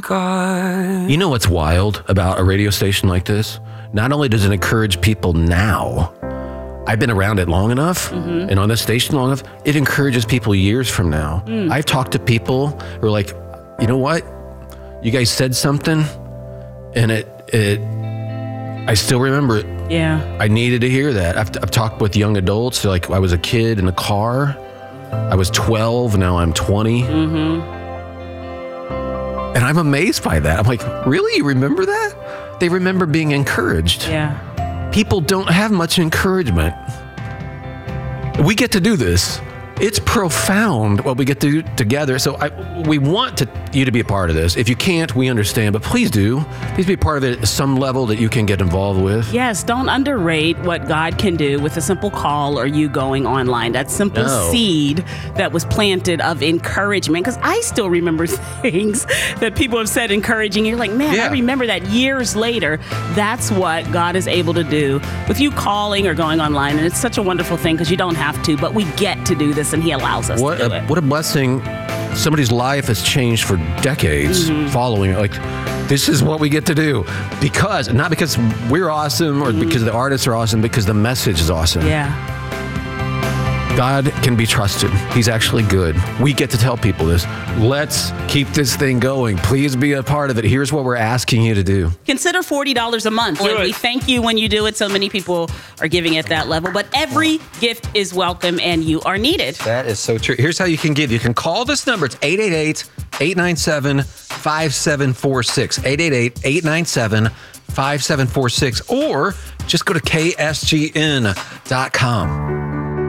God. You know what's wild about a radio station like this? Not only does it encourage people now, I've been around it long enough and on this station long enough, it encourages people years from now. I've talked to people who are like, you know what? You guys said something and I still remember it. Yeah. I needed to hear that. I've talked with young adults. Like I was a kid in the car. I was 12. Now I'm 20. And I'm amazed by that. I'm like, really? You remember that? They remember being encouraged. Yeah. People don't have much encouragement. We get to do this. It's profound what we get to do together. So we want you to be a part of this. If you can't, we understand, but please do. Please be a part of it at some level that you can get involved with. Yes, don't underrate what God can do with a simple call or you going online. That simple seed that was planted of encouragement. Because I still remember things that people have said encouraging. You're like, man, I remember that years later. That's what God is able to do with you calling or going online. And it's such a wonderful thing because you don't have to, but we get to do this and He allows us to do it. What a blessing. Somebody's life has changed for decades following it. Like, this is what we get to do. Not because we're awesome or because the artists are awesome, because the message is awesome. Yeah. God can be trusted. He's actually good. We get to tell people this. Let's keep this thing going. Please be a part of it. Here's what we're asking you to do. Consider $40 a month. And we thank you when you do it. So many people are giving at that level. But every gift is welcome and you are needed. That is so true. Here's how you can give. You can call this number. It's 888-897-5746. 888-897-5746. Or just go to ksgn.com.